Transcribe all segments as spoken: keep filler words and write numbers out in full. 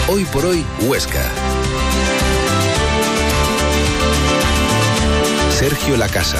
Hoy por hoy, Huesca. Sergio Lacasa.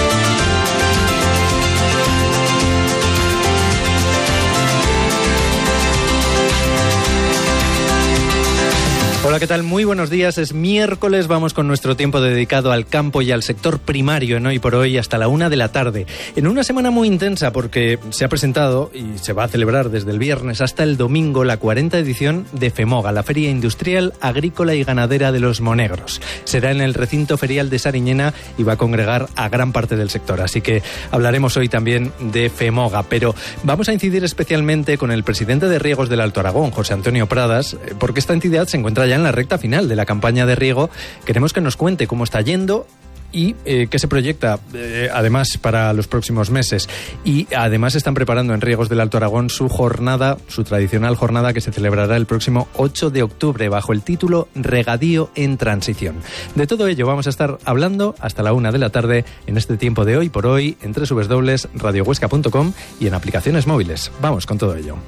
Hola, ¿qué tal? Muy buenos días. Es miércoles, vamos con nuestro tiempo dedicado al campo y al sector primario en Hoy por Hoy hasta la una de la tarde. En una semana muy intensa porque se ha presentado y se va a celebrar desde el viernes hasta el domingo la cuarta edición de FEMOGA, la Feria Industrial, Agrícola y Ganadera de los Monegros. Será en el recinto ferial de Sariñena y va a congregar a gran parte del sector. Así que hablaremos hoy también de FEMOGA, pero vamos a incidir especialmente con el presidente de Riegos del Alto Aragón, José Antonio Pradas, porque esta entidad se encuentra ya en la recta final de la campaña de riego. Queremos que nos cuente cómo está yendo y eh, qué se proyecta eh, además para los próximos meses. Y además están preparando en Riegos del Alto Aragón su jornada, su tradicional jornada que se celebrará el próximo ocho de octubre bajo el título Regadío en Transición. De todo ello vamos a estar hablando hasta la una de la tarde en este tiempo de Hoy por Hoy en doble u doble u doble u punto radio huesca punto com y en aplicaciones móviles. Vamos con todo ello.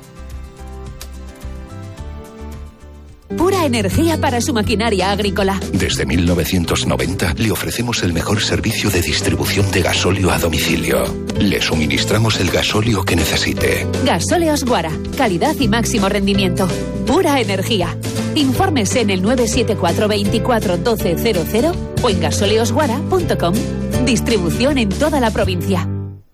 Pura energía para su maquinaria agrícola. Desde mil novecientos noventa le ofrecemos el mejor servicio de distribución de gasóleo a domicilio. Le suministramos el gasóleo que necesite. Gasóleos Guara. Calidad y máximo rendimiento. Pura energía. Infórmese en el nueve siete cuatro veinticuatro doce cero cero o en gasóleos guara punto com. Distribución en toda la provincia.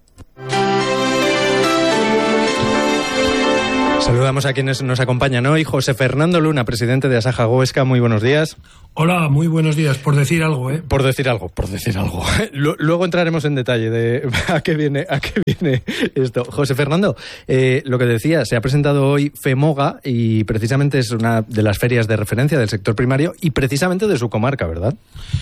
Saludamos a quienes nos acompañan hoy. José Fernando Luna, presidente de Asaja Huesca, muy buenos días. Hola, muy buenos días, por decir algo, ¿eh? Por decir algo, por decir algo. Luego entraremos en detalle de a qué viene, a qué viene esto. José Fernando, eh, lo que decía, se ha presentado hoy FEMOGA y precisamente es una de las ferias de referencia del sector primario y precisamente de su comarca, ¿verdad?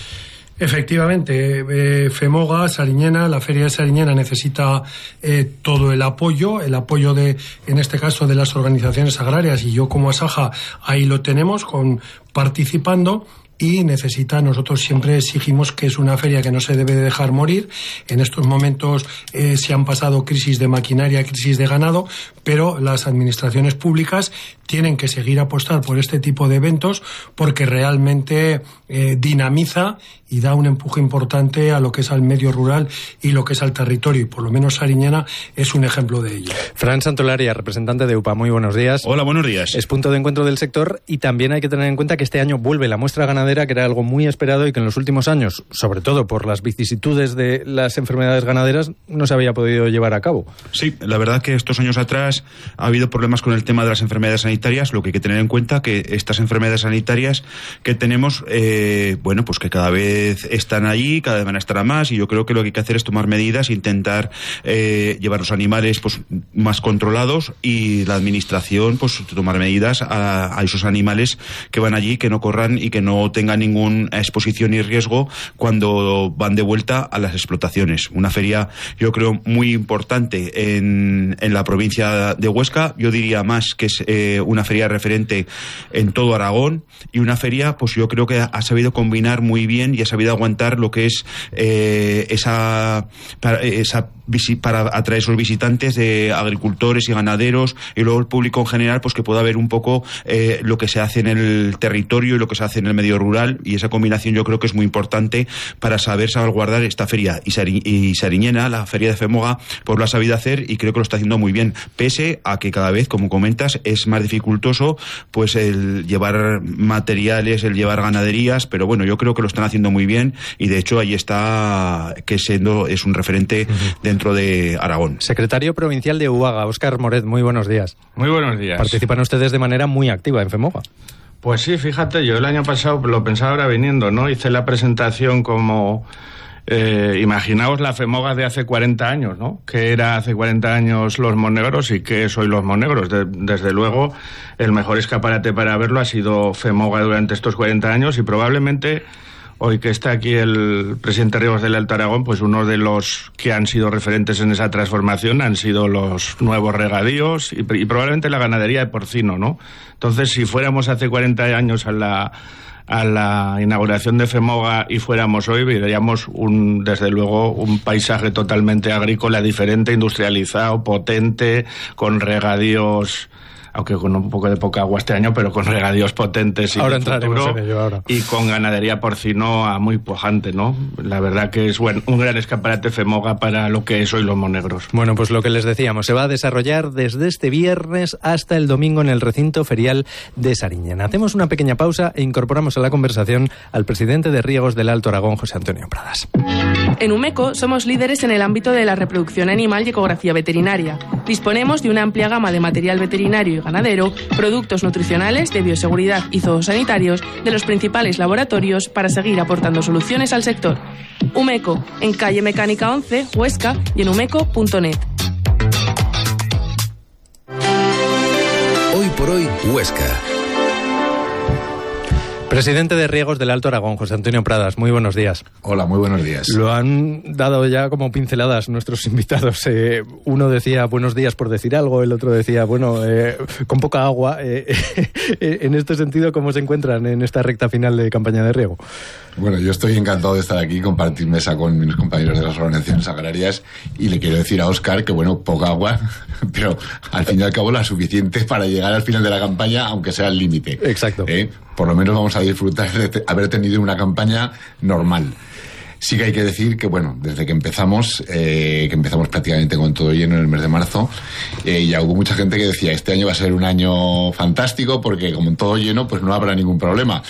Efectivamente, eh, FEMOGA, Sariñena, la Feria de Sariñena necesita eh, todo el apoyo, el apoyo de, en este caso, de las organizaciones agrarias, y yo como Asaja ahí lo tenemos con participando. Y necesita, nosotros siempre exigimos que es una feria que no se debe dejar morir. En estos momentos eh, se han pasado crisis de maquinaria, crisis de ganado, pero las administraciones públicas tienen que seguir apostar por este tipo de eventos porque realmente eh, dinamiza y da un empuje importante a lo que es al medio rural y lo que es al territorio, y por lo menos Sariñena es un ejemplo de ello. Fran Santolaria, representante de U P A, muy buenos días. Hola, buenos días. Es punto de encuentro del sector y también hay que tener en cuenta que este año vuelve la muestra ganadera, que era algo muy esperado y que en los últimos años, sobre todo por las vicisitudes de las enfermedades ganaderas, no se había podido llevar a cabo. Sí, la verdad que estos años atrás ha habido problemas con el tema de las enfermedades sanitarias, lo que hay que tener en cuenta que estas enfermedades sanitarias que tenemos, eh, bueno, pues que cada vez están allí, cada vez van a estar a más, y yo creo que lo que hay que hacer es tomar medidas, intentar eh, llevar los animales pues más controlados, y la administración pues tomar medidas a, a esos animales que van allí, que no corran y que no tengan ninguna exposición ni riesgo cuando van de vuelta a las explotaciones. Una feria, yo creo, muy importante en, en la provincia de Huesca. Yo diría más que es eh, una feria referente en todo Aragón, y una feria, pues yo creo que ha sabido combinar muy bien y ha sabido aguantar lo que es eh, esa, para, esa para atraer esos visitantes de agricultores y ganaderos, y luego el público en general, pues que pueda ver un poco eh, lo que se hace en el territorio y lo que se hace en el medio rural, y esa combinación yo creo que es muy importante para saber salvaguardar esta feria. Y, Sari, y Sariñena, la feria de FEMOGA, pues lo ha sabido hacer y creo que lo está haciendo muy bien, pese a que cada vez, como comentas, es más dificultoso pues el llevar materiales, el llevar ganaderías, pero bueno, yo creo que lo están haciendo muy bien, y de hecho ahí está, que siendo es un referente uh-huh. dentro de Aragón. Secretario provincial de UAGA, Óscar Moret, muy buenos días. Muy buenos días. Participan ustedes de manera muy activa en FEMOGA. Pues sí, fíjate, yo el año pasado lo pensaba ahora viniendo, ¿no? Hice la presentación como... Eh, imaginaos la FEMOGA de hace cuarenta años, ¿no? ¿Qué era hace cuarenta años los Monegros y qué es hoy los Monegros? De, desde luego, el mejor escaparate para verlo ha sido FEMOGA durante estos cuarenta años, y probablemente hoy que está aquí el presidente Riegos del Alto Aragón, pues uno de los que han sido referentes en esa transformación han sido los nuevos regadíos y, y probablemente la ganadería de porcino, ¿no? Entonces, si fuéramos hace cuarenta años a la... a la inauguración de FEMOGA y fuéramos hoy, veríamos un, desde luego un paisaje totalmente agrícola diferente, industrializado, potente, con regadíos aunque con un poco de poca agua este año, pero con regadíos potentes y, ahora entraremos en ello, ahora. Y con ganadería porcinoa muy pujante, ¿no? La verdad que es bueno, un gran escaparate FEMOGA para lo que es hoy los monegros. Bueno, pues lo que les decíamos, se va a desarrollar desde este viernes hasta el domingo en el recinto ferial de Sariñena. Hacemos una pequeña pausa e incorporamos a la conversación al presidente de Riegos del Alto Aragón, José Antonio Pradas. En Umeco somos líderes en el ámbito de la reproducción animal y ecografía veterinaria. Disponemos de una amplia gama de material veterinario y ganadero, productos nutricionales, de bioseguridad y zoosanitarios de los principales laboratorios para seguir aportando soluciones al sector. Umeco, en calle Mecánica once, Huesca, y en umeco punto net. Hoy por hoy, Huesca. Presidente de Riegos del Alto Aragón, José Antonio Pradas, muy buenos días. Hola, muy buenos días. Lo han dado ya como pinceladas nuestros invitados. Eh, uno decía buenos días por decir algo, el otro decía, bueno, eh, con poca agua. Eh, eh, en este sentido, ¿cómo se encuentran en esta recta final de campaña de riego? Bueno, yo estoy encantado de estar aquí, compartir mesa con mis compañeros de las organizaciones agrarias, y le quiero decir a Óscar que, bueno, poca agua, pero al fin y al cabo la suficiente para llegar al final de la campaña, aunque sea el límite. Exacto. ¿Eh? Por lo menos vamos a disfrutar de te- haber tenido una campaña normal. Sí que hay que decir que, bueno, desde que empezamos, eh, que empezamos prácticamente con todo lleno en el mes de marzo, eh, ya hubo mucha gente que decía, este año va a ser un año fantástico porque como en todo lleno, pues no habrá ningún problema.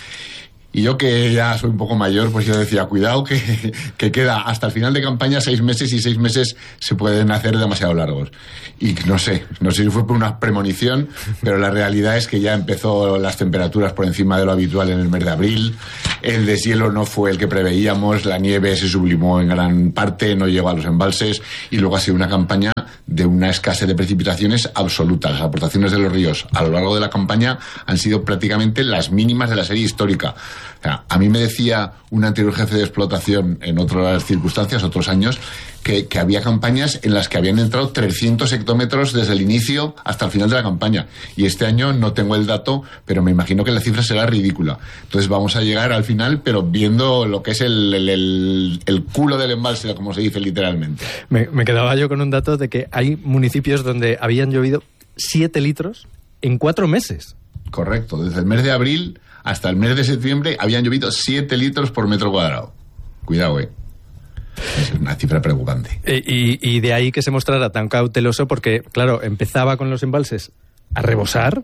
Y yo, que ya soy un poco mayor, pues yo decía, cuidado que, que queda hasta el final de campaña seis meses y seis meses se pueden hacer demasiado largos. Y no sé, no sé si fue por una premonición, pero la realidad es que ya empezó las temperaturas por encima de lo habitual en el mes de abril, el deshielo no fue el que preveíamos, la nieve se sublimó en gran parte, no llegó a los embalses, y luego ha sido una campaña de una escasez de precipitaciones absoluta. Las aportaciones de los ríos a lo largo de la campaña han sido prácticamente las mínimas de la serie histórica. O sea, a mí me decía un anterior jefe de explotación en otras circunstancias, otros años, que, que había campañas en las que habían entrado trescientos hectómetros desde el inicio hasta el final de la campaña. Y este año no tengo el dato, pero me imagino que la cifra será ridícula. Entonces vamos a llegar al final, pero viendo lo que es el, el, el, el culo del embalse, como se dice literalmente. Me, me quedaba yo con un dato de que hay municipios donde habían llovido siete litros en cuatro meses. Correcto, desde el mes de abril hasta el mes de septiembre habían llovido siete litros por metro cuadrado. Cuidado, eh. Es una cifra preocupante. Eh, y, y de ahí que se mostrara tan cauteloso porque, claro, empezaba con los embalses a rebosar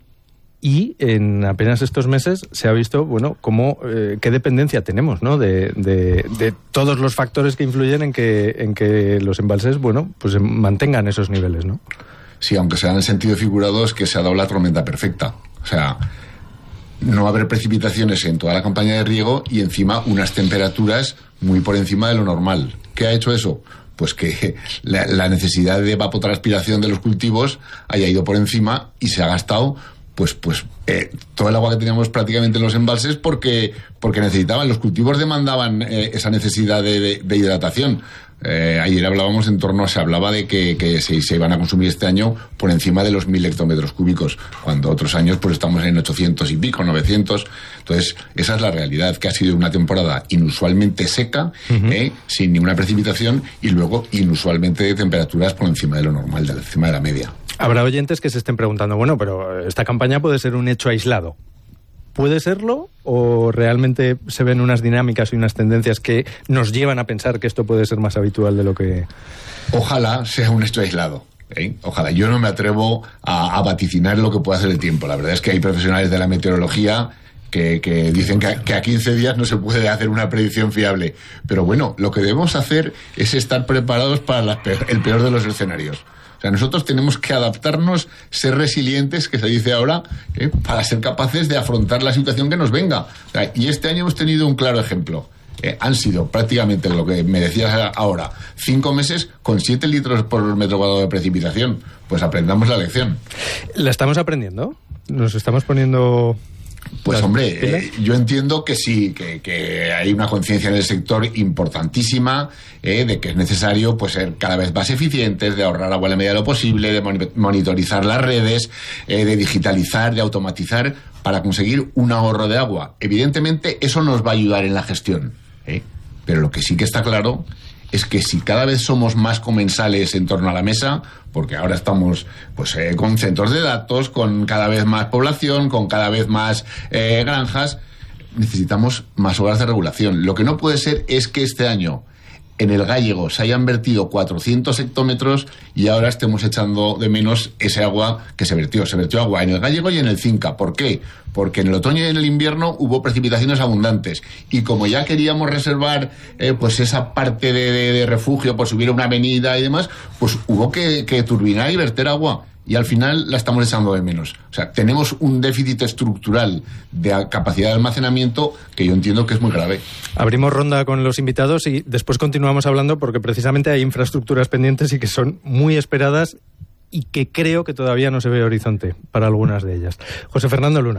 y en apenas estos meses se ha visto, bueno, cómo, eh, qué dependencia tenemos, ¿no? De, de, de todos los factores que influyen en que, en que los embalses, bueno, pues mantengan esos niveles, ¿no? Sí, aunque sea en el sentido figurado, es que se ha dado la tormenta perfecta. O sea, no haber precipitaciones en toda la campaña de riego y encima unas temperaturas muy por encima de lo normal. ¿Qué ha hecho eso? Pues que la, la necesidad de evapotranspiración de los cultivos haya ido por encima y se ha gastado pues pues eh, todo el agua que teníamos prácticamente en los embalses porque porque necesitaban, los cultivos demandaban eh, esa necesidad de, de, de hidratación. Eh, ayer hablábamos en torno, se hablaba de que, que se, se iban a consumir este año por encima de los mil hectómetros cúbicos, cuando otros años pues estamos en ochocientos y pico, novecientos. Entonces, esa es la realidad, que ha sido una temporada inusualmente seca, uh-huh. eh, sin ninguna precipitación, y luego inusualmente de temperaturas por encima de lo normal, de encima de la media. Habrá oyentes que se estén preguntando, bueno, pero esta campaña puede ser un hecho aislado. ¿Puede serlo o realmente se ven unas dinámicas y unas tendencias que nos llevan a pensar que esto puede ser más habitual de lo que...? Ojalá sea un hecho aislado. ¿eh? Ojalá. Yo no me atrevo a, a vaticinar lo que puede hacer el tiempo. La verdad es que hay profesionales de la meteorología que, que dicen que a, que a quince días no se puede hacer una predicción fiable. Pero bueno, lo que debemos hacer es estar preparados para la peor, el peor de los escenarios. O sea, nosotros tenemos que adaptarnos, ser resilientes, que se dice ahora, ¿eh? para ser capaces de afrontar la situación que nos venga. O sea, y este año hemos tenido un claro ejemplo. Eh, han sido prácticamente lo que me decías ahora, cinco meses con siete litros por metro cuadrado de precipitación. Pues aprendamos la lección. ¿La estamos aprendiendo? ¿Nos estamos poniendo...? Pues hombre, eh, yo entiendo que sí, que, que hay una conciencia en el sector importantísima eh, de que es necesario pues ser cada vez más eficientes, de ahorrar agua en la medida de lo posible, de mon- monitorizar las redes, eh, de digitalizar, de automatizar para conseguir un ahorro de agua. Evidentemente eso nos va a ayudar en la gestión, ¿eh? Pero lo que sí que está claro es que si cada vez somos más comensales en torno a la mesa, porque ahora estamos pues eh, con centros de datos, con cada vez más población, con cada vez más eh, granjas, necesitamos más obras de regulación. Lo que no puede ser es que este año en el Gállego se hayan vertido cuatrocientos hectómetros y ahora estemos echando de menos ese agua que se vertió. Se vertió agua en el Gállego y en el Cinca. ¿Por qué? Porque en el otoño y en el invierno hubo precipitaciones abundantes. Y como ya queríamos reservar eh, pues esa parte de, de, de refugio, por subir una avenida y demás, pues hubo que, que turbinar y verter agua. Y al final la estamos echando de menos. O sea, tenemos un déficit estructural de capacidad de almacenamiento que yo entiendo que es muy grave. Abrimos ronda con los invitados y después continuamos hablando porque precisamente hay infraestructuras pendientes y que son muy esperadas y que creo que todavía no se ve horizonte para algunas de ellas. José Fernando Luna.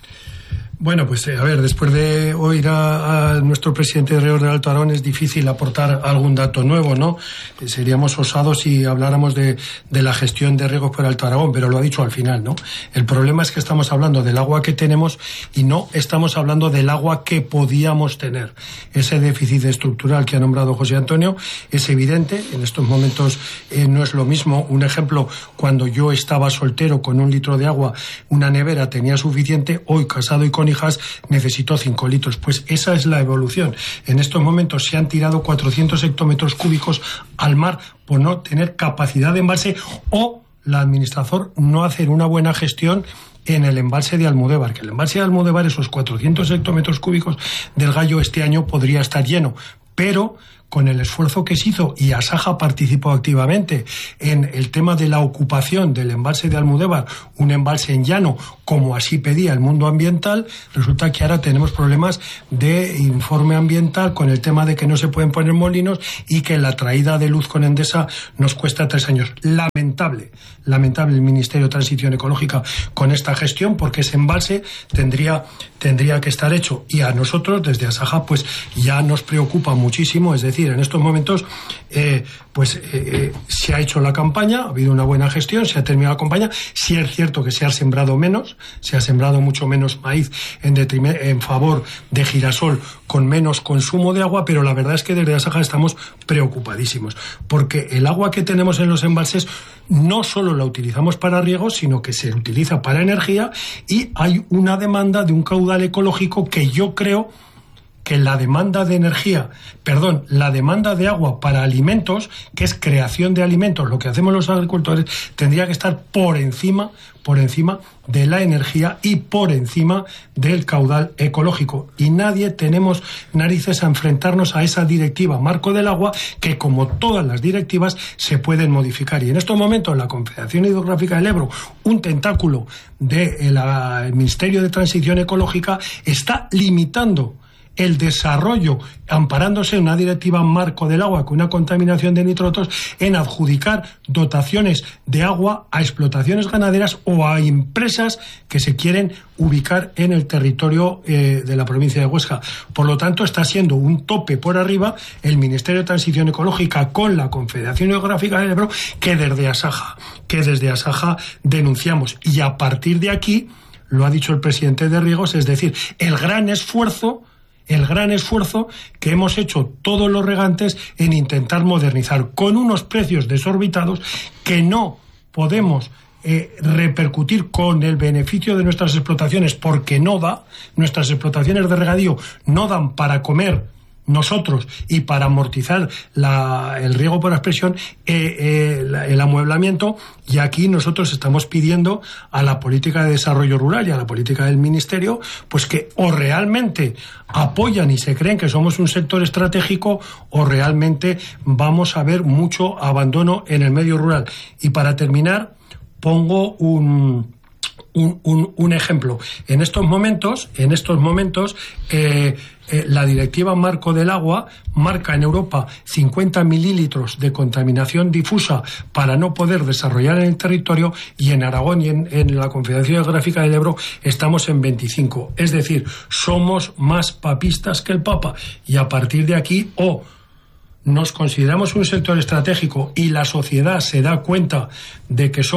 Bueno, pues eh, a ver, después de oír a, a nuestro presidente de Ríos del Alto Aragón es difícil aportar algún dato nuevo, ¿no? Eh, seríamos osados si habláramos de, de la gestión de riegos por Alto Aragón, pero lo ha dicho al final, ¿no? El problema es que estamos hablando del agua que tenemos y no estamos hablando del agua que podíamos tener. Ese déficit estructural que ha nombrado José Antonio es evidente, en estos momentos eh, no es lo mismo. Un ejemplo, cuando yo estaba soltero con un litro de agua, una nevera tenía suficiente, hoy casado y con hijas necesito cinco litros. Pues esa es la evolución. En estos momentos se han tirado cuatrocientos hectómetros cúbicos al mar por no tener capacidad de embalse o la administración no hacer una buena gestión en el embalse de Almudévar, que el embalse de Almudévar, esos cuatrocientos hectómetros cúbicos del Gallo este año podría estar lleno, pero con el esfuerzo que se hizo, y Asaja participó activamente en el tema de la ocupación del embalse de Almudévar, un embalse en llano, como así pedía el mundo ambiental, resulta que ahora tenemos problemas de informe ambiental con el tema de que no se pueden poner molinos y que la traída de luz con Endesa nos cuesta tres años. Lamentable, lamentable el Ministerio de Transición Ecológica con esta gestión, porque ese embalse tendría, tendría que estar hecho, y a nosotros desde Asaja pues ya nos preocupa muchísimo. Es decir, en estos momentos eh, pues eh, se ha hecho la campaña, ha habido una buena gestión, se ha terminado la campaña. Sí es cierto que se ha sembrado menos, se ha sembrado mucho menos maíz en, detrimen- en favor de girasol con menos consumo de agua, pero la verdad es que desde Asaja estamos preocupadísimos, porque el agua que tenemos en los embalses no solo la utilizamos para riego, sino que se utiliza para energía, y hay una demanda de un caudal ecológico que yo creo que la demanda de energía, perdón, la demanda de agua para alimentos, que es creación de alimentos, lo que hacemos los agricultores, tendría que estar por encima, por encima de la energía y por encima del caudal ecológico. Y nadie tenemos narices a enfrentarnos a esa directiva marco del agua, que como todas las directivas se pueden modificar. Y en estos momentos la Confederación Hidrográfica del Ebro, un tentáculo del Ministerio de Transición Ecológica, está limitando el desarrollo, amparándose en una directiva marco del agua con una contaminación de nitrotos, en adjudicar dotaciones de agua a explotaciones ganaderas o a empresas que se quieren ubicar en el territorio eh, de la provincia de Huesca. Por lo tanto, está siendo un tope por arriba el Ministerio de Transición Ecológica con la Confederación Hidrográfica del Ebro, que desde Asaja, que desde Asaja denunciamos. Y a partir de aquí, lo ha dicho el presidente de Riegos, es decir, el gran esfuerzo el gran esfuerzo que hemos hecho todos los regantes en intentar modernizar con unos precios desorbitados que no podemos eh, repercutir con el beneficio de nuestras explotaciones, porque no da, nuestras explotaciones de regadío no dan para comer nosotros y para amortizar la, el riego por aspersión, eh, eh, la, el amueblamiento, y aquí nosotros estamos pidiendo a la política de desarrollo rural y a la política del Ministerio pues que o realmente apoyan y se creen que somos un sector estratégico, o realmente vamos a ver mucho abandono en el medio rural. Y para terminar, pongo un Un, un, un ejemplo. En estos momentos, en estos momentos, eh, eh, la directiva marco del agua marca en Europa cincuenta mililitros de contaminación difusa para no poder desarrollar en el territorio, y en Aragón y en, en la Confederación Hidrográfica del Ebro estamos en veinticinco. Es decir, somos más papistas que el Papa, y a partir de aquí, o oh, nos consideramos un sector estratégico y la sociedad se da cuenta de que somos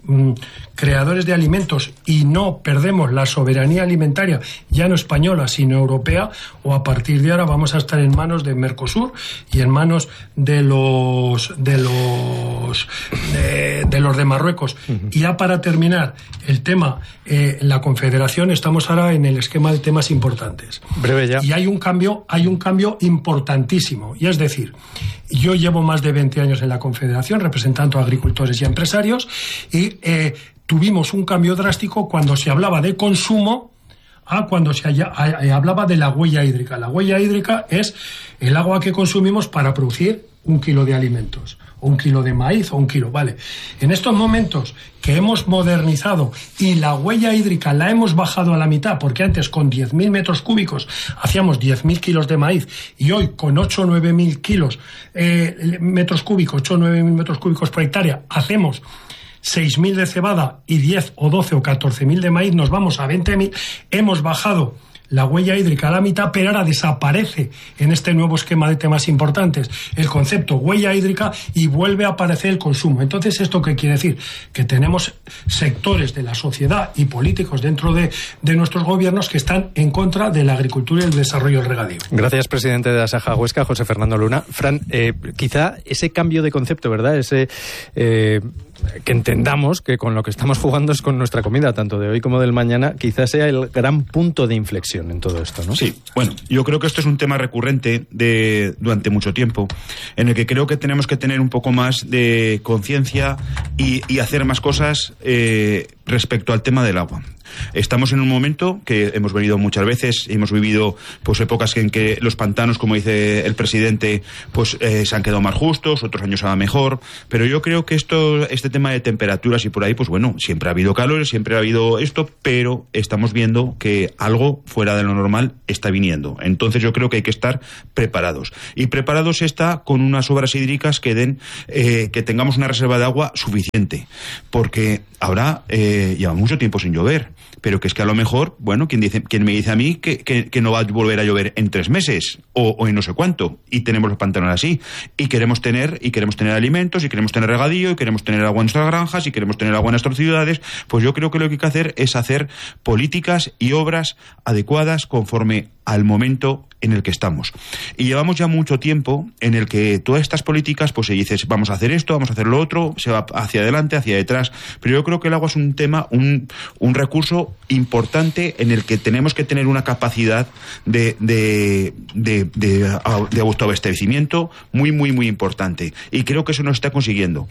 mmm, creadores de alimentos y no perdemos la soberanía alimentaria, ya no española, sino europea, o a partir de ahora vamos a estar en manos de Mercosur y en manos de los de los de, de los de Marruecos. Uh-huh. Y ya para terminar el tema, eh, la Confederación, estamos ahora en el esquema de temas importantes. Breve ya. Y hay un cambio, hay un cambio importantísimo, y es decir, yo llevo más de veinte años en la Confederación representando a agricultores y a empresarios, y eh, tuvimos un cambio drástico cuando se hablaba de consumo a cuando se haya, a, a, hablaba de la huella hídrica. La huella hídrica es el agua que consumimos para producir un kilo de alimentos, o un kilo de maíz, o un kilo, vale. En estos momentos que hemos modernizado y la huella hídrica la hemos bajado a la mitad, porque antes con diez mil metros cúbicos hacíamos diez mil kilos de maíz, y hoy con ocho o nueve mil kilos, eh, metros cúbicos, ocho o nueve mil metros cúbicos por hectárea, hacemos seis mil de cebada y diez o doce o catorce mil de maíz, nos vamos a veinte mil, hemos bajado la huella hídrica a la mitad, pero ahora desaparece en este nuevo esquema de temas importantes el concepto huella hídrica y vuelve a aparecer el consumo. Entonces, ¿esto qué quiere decir? Que tenemos sectores de la sociedad y políticos dentro de, de nuestros gobiernos que están en contra de la agricultura y el desarrollo del regadío. Gracias, presidente de Asaja Huesca, José Fernando Luna. Fran, eh, quizá ese cambio de concepto, ¿verdad? Ese... Eh, que entendamos que con lo que estamos jugando es con nuestra comida, tanto de hoy como del mañana, quizás sea el gran punto de inflexión en todo esto, ¿no? Sí, bueno, yo creo que esto es un tema recurrente de durante mucho tiempo, en el que creo que tenemos que tener un poco más de conciencia y, y hacer más cosas eh, respecto al tema del agua. Estamos en un momento que hemos venido muchas veces, hemos vivido pues épocas en que los pantanos, como dice el presidente, pues eh, se han quedado más justos, otros años va mejor, pero yo creo que esto, este tema de temperaturas y por ahí, pues bueno, siempre ha habido calor, siempre ha habido esto, pero estamos viendo que algo fuera de lo normal está viniendo. Entonces yo creo que hay que estar preparados. Y preparados está con unas obras hídricas que den, eh, que tengamos una reserva de agua suficiente, porque ahora eh, lleva mucho tiempo sin llover. Pero que es que a lo mejor, bueno, quien dice, quien me dice a mí que, que, que no va a volver a llover en tres meses o, o en no sé cuánto, y tenemos los pantanos así, y queremos tener y queremos tener alimentos, y queremos tener regadío, y queremos tener agua en nuestras granjas, y queremos tener agua en nuestras ciudades, pues yo creo que lo que hay que hacer es hacer políticas y obras adecuadas conforme al momento en el que estamos. Y llevamos ya mucho tiempo en el que todas estas políticas, pues se dice, vamos a hacer esto, vamos a hacer lo otro, se va hacia adelante, hacia detrás, pero yo creo que el agua es un tema, un, un recurso importante en el que tenemos que tener una capacidad de, de, de, de, de autoabastecimiento muy, muy, muy importante. Y creo que eso nos está consiguiendo.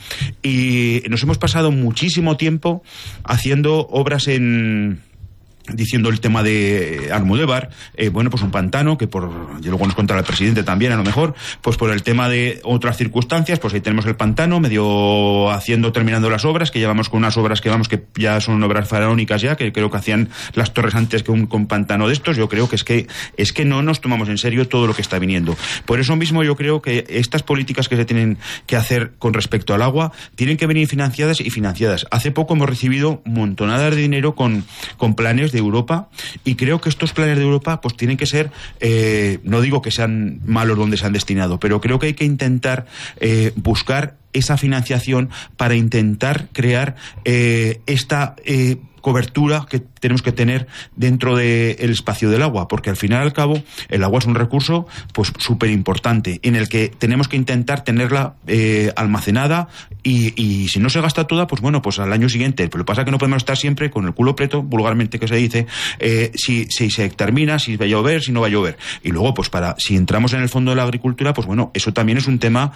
Y nos hemos pasado muchísimo tiempo haciendo obras en... diciendo el tema de Almudévar, eh, bueno, pues un pantano que por, y luego nos contará el presidente también a lo mejor, pues por el tema de otras circunstancias, pues ahí tenemos el pantano medio haciendo, terminando las obras, que llevamos con unas obras que vamos, que ya son obras faraónicas ya, que creo que hacían las torres antes que un con pantano de estos. Yo creo que es que es que no nos tomamos en serio todo lo que está viniendo. Por eso mismo yo creo que estas políticas que se tienen que hacer con respecto al agua tienen que venir financiadas y financiadas. Hace poco hemos recibido montonadas de dinero con, con planes de Europa, y creo que estos planes de Europa pues tienen que ser, eh, no digo que sean malos donde se han destinado, pero creo que hay que intentar eh, buscar esa financiación para intentar crear eh, esta eh, cobertura que tenemos que tener dentro del espacio del agua, porque al final y al cabo el agua es un recurso pues súper importante en el que tenemos que intentar tenerla eh, almacenada, y, y si no se gasta toda, pues bueno, pues al año siguiente. Pero lo que pasa es que no podemos estar siempre con el culo preto, vulgarmente que se dice, eh, si, si se termina, si va a llover, si no va a llover. Y luego, pues para si entramos en el fondo de la agricultura, pues bueno, eso también es un tema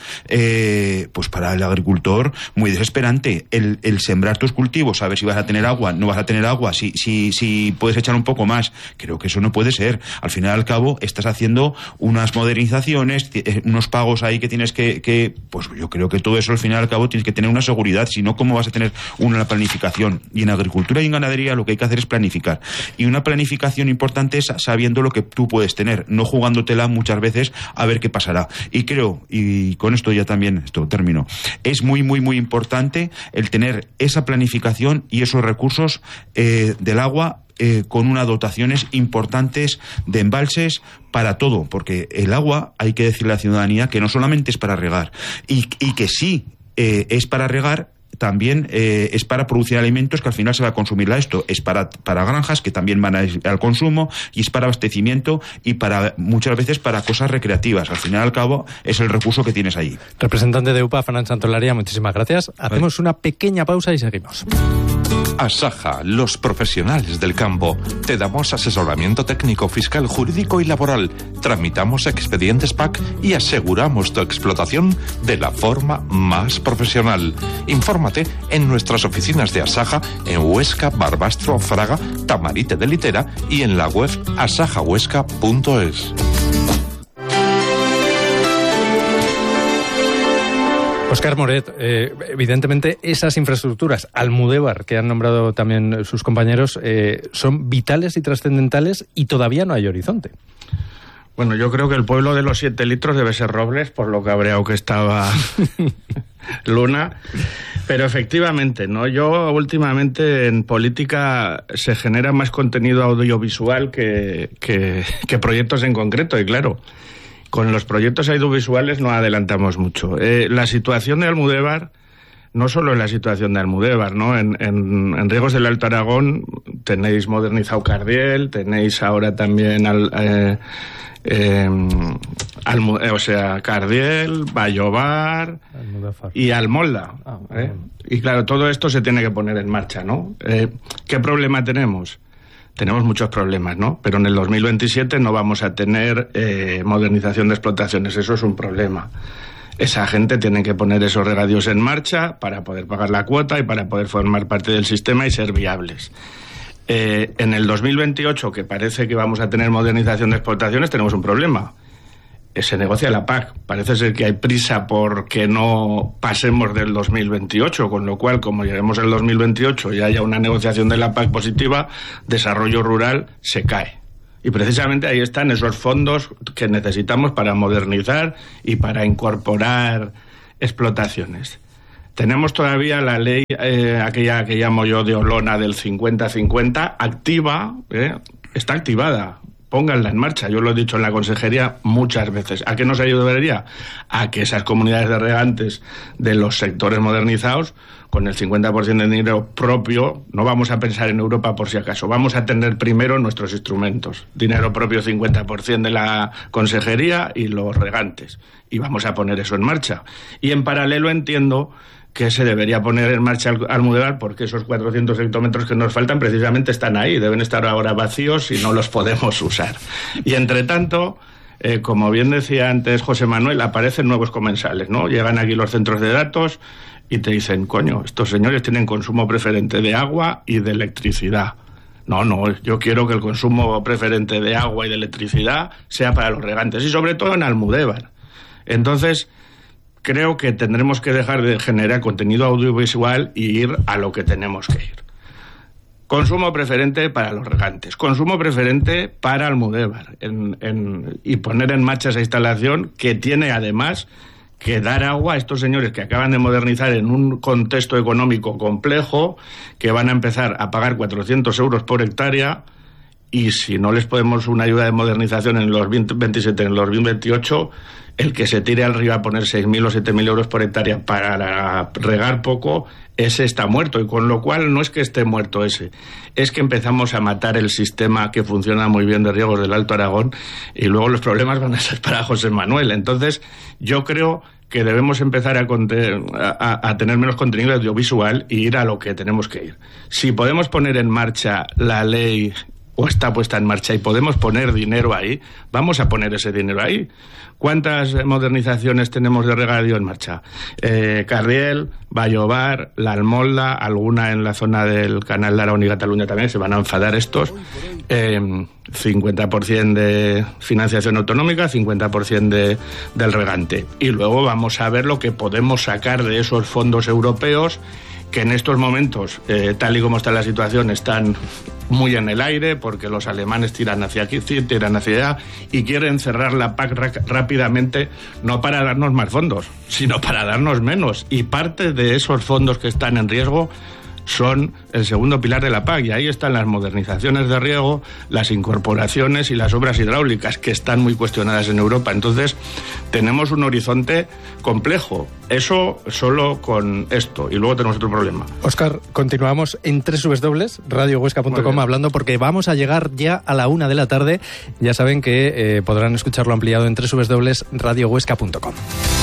eh, pues para el agricultor muy desesperante. El, el sembrar tus cultivos, saber si vas a tener agua, no vas a tener agua, si, si, si puedes echar un poco más. Creo que eso no puede ser. Al final y al cabo estás haciendo unas modernizaciones, unos pagos ahí que tienes que, que pues yo creo que todo eso al final y al cabo tienes que tener una seguridad, si no, ¿cómo vas a tener una planificación? Y en agricultura y en ganadería lo que hay que hacer es planificar. Y una planificación importante es sabiendo lo que tú puedes tener, no jugándotela muchas veces a ver qué pasará. Y creo, y con esto ya también, esto termino, es muy, muy, muy importante el tener esa planificación y esos recursos eh, del agua eh, con unas dotaciones importantes de embalses para todo, porque el agua, hay que decirle a la ciudadanía que no solamente es para regar, y, y que sí eh, es para regar, también eh, es para producir alimentos que al final se va a consumir esto, es para, para granjas que también van a, al consumo, y es para abastecimiento y para muchas veces para cosas recreativas. Al final y al cabo es el recurso que tienes allí. Representante de U P A, Fernán Santolaria, muchísimas gracias. Hacemos una pequeña pausa y seguimos. Asaja, los profesionales del campo. Te damos asesoramiento técnico, fiscal, jurídico y laboral. Tramitamos expedientes P A C y aseguramos tu explotación de la forma más profesional. Infórmate en nuestras oficinas de Asaja en Huesca, Barbastro, Fraga, Tamarite de Litera y en la web asaja huesca punto es. Óscar Moret, eh, evidentemente esas infraestructuras, Almudévar, que han nombrado también sus compañeros, eh, son vitales y trascendentales y todavía no hay horizonte. Bueno, yo creo que el pueblo de los siete litros debe ser Robles, por lo cabreado que estaba Luna. Pero efectivamente, ¿no? Yo últimamente en política se genera más contenido audiovisual que, que, que proyectos en concreto, y claro, con los proyectos audiovisuales no adelantamos mucho. Eh, la situación de Almudévar, no solo es la situación de Almudévar, ¿no? En, en, en Riegos del Alto Aragón tenéis modernizado Cardiel, tenéis ahora también al, eh, eh, Almu, eh, o sea, Cardiel, Vallovar y Almolda. Ah, ¿eh? Y claro, todo esto se tiene que poner en marcha, ¿no? Eh, ¿Qué problema tenemos? Tenemos muchos problemas, ¿no? Pero en el dos mil veintisiete no vamos a tener eh, modernización de explotaciones. Eso es un problema. Esa gente tiene que poner esos regadíos en marcha para poder pagar la cuota y para poder formar parte del sistema y ser viables. Eh, en el dos mil veintiocho, que parece que vamos a tener modernización de explotaciones, tenemos un problema. Eh, se negocia la P A C. Parece ser que hay prisa porque no pasemos del dos mil veintiocho, con lo cual, como lleguemos al dos mil veintiocho y haya una negociación de la P A C positiva, desarrollo rural se cae. Y precisamente ahí están esos fondos que necesitamos para modernizar y para incorporar explotaciones. Tenemos todavía la ley, eh, aquella que llamo yo de Olona del cincuenta cincuenta, activa, eh, está activada. Pónganla en marcha. Yo lo he dicho en la consejería muchas veces. ¿A qué nos ayudaría? A que esas comunidades de regantes de los sectores modernizados, con el cincuenta por ciento de dinero propio, no vamos a pensar en Europa por si acaso. Vamos a tener primero nuestros instrumentos. Dinero propio cincuenta por ciento de la consejería y los regantes. Y vamos a poner eso en marcha. Y en paralelo entiendo que se debería poner en marcha Almudévar porque esos cuatrocientos hectómetros que nos faltan precisamente están ahí, deben estar ahora vacíos y no los podemos usar. Y entre tanto, eh, como bien decía antes José Manuel, aparecen nuevos comensales, ¿no? Llegan aquí los centros de datos y te dicen, coño, estos señores tienen consumo preferente de agua y de electricidad. No, no, yo quiero que el consumo preferente de agua y de electricidad sea para los regantes y sobre todo en Almudévar. Entonces, creo que tendremos que dejar de generar contenido audiovisual y ir a lo que tenemos que ir. Consumo preferente para los regantes, consumo preferente para Almudévar en, en, y poner en marcha esa instalación que tiene además que dar agua a estos señores que acaban de modernizar en un contexto económico complejo, que van a empezar a pagar cuatrocientos euros por hectárea. Y si no les podemos una ayuda de modernización en los veintisiete, en los dos mil veintiocho, el que se tire al río a poner seis mil o siete mil euros por hectárea para regar poco, ese está muerto. Y con lo cual no es que esté muerto ese, es que empezamos a matar el sistema que funciona muy bien de riegos del Alto Aragón y luego los problemas van a ser para José Manuel. Entonces, yo creo que debemos empezar a, a, a tener menos contenido audiovisual y ir a lo que tenemos que ir. Si podemos poner en marcha la ley o está puesta en marcha y podemos poner dinero ahí, vamos a poner ese dinero ahí. ¿Cuántas modernizaciones tenemos de regadío en marcha? Eh, Cardiel, Vallovar, La Almolda, alguna en la zona del Canal de Aragón y Cataluña también, se van a enfadar estos. Eh, cincuenta por ciento de financiación autonómica, cincuenta por ciento de, del regante. Y luego vamos a ver lo que podemos sacar de esos fondos europeos que en estos momentos, eh, tal y como está la situación, están muy en el aire, porque los alemanes tiran hacia aquí, tiran hacia allá, y quieren cerrar la P A C rápidamente, no para darnos más fondos, sino para darnos menos. Y parte de esos fondos que están en riesgo son el segundo pilar de la P A C, y ahí están las modernizaciones de riego, las incorporaciones y las obras hidráulicas, que están muy cuestionadas en Europa. Entonces, tenemos un horizonte complejo. Eso solo con esto, y luego tenemos otro problema. Óscar, continuamos en doble u doble u doble u punto radio huesca punto com hablando, porque vamos a llegar ya a la una de la tarde. Ya saben que eh, podrán escucharlo ampliado en doble u doble u doble u punto radio huesca punto com.